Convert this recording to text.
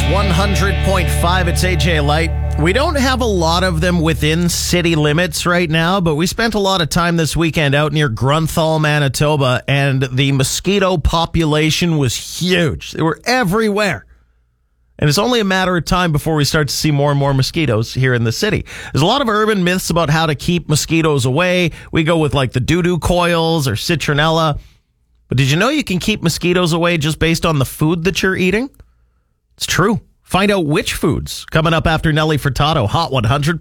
100.5, it's AJ Light. We don't have a lot of them within city limits right now, but we spent a lot of time this weekend out near Grunthal, Manitoba, and the mosquito population was huge. They were everywhere. And it's only a matter of time before we start to see more and more mosquitoes here in the city. There's a lot of urban myths about how to keep mosquitoes away. We go with like the doo-doo coils or citronella. But did you know you can keep mosquitoes away just based on the food that you're eating? It's true. Find out which foods coming up after Nelly Furtado. Hot 100.